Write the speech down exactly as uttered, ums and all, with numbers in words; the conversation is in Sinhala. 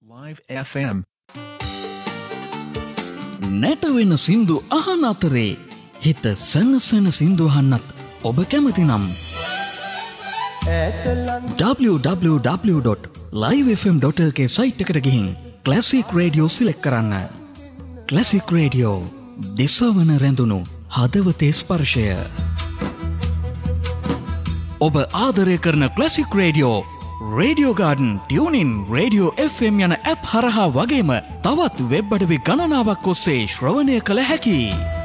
Live F M. නැටවෙන සින්දු අහන අතරේ හිත සනසන සින්දු අහන්නත් ඔබ කැමති නම් double-u double-u double-u dot live f m dot l k site එකට ගිහින් ක්ලාසික් රේඩියෝ සිලෙක්ට් කරන්න. ක්ලාසික් රේඩියෝ දිසවන රැඳුණු හදවතේ ස්පර්ශය. ඔබ ආදරය කරන classic radio radio garden, tuning, radio F M යන ඇප් හරහා වගේම තවත් වෙබ් අඩවි ගණනාවක් ඔස්සේ ශ්‍රවණය කළ හැකියි.